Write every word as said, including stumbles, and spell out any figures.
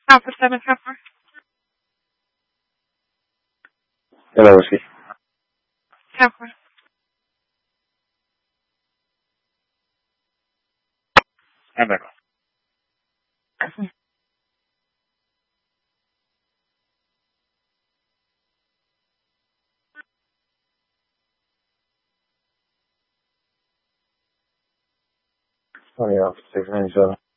Alpha seven Pepper. Hello, Whiskey. Pepper. I'm back. Oh, yeah, six ninety-seven.